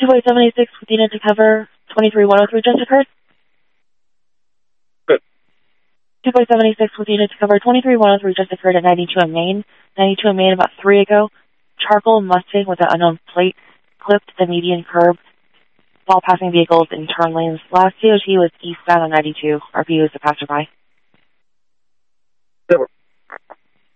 2.786 with unit to cover 23103 just occurred. Good. 2.786 with unit to cover 23103 just occurred at 92 in Maine. 92 in Maine about 3 ago. Charcoal Mustang with an unknown plate clipped the median curb while passing vehicles in turn lanes. Last COT was eastbound on 92. RPU is a passerby.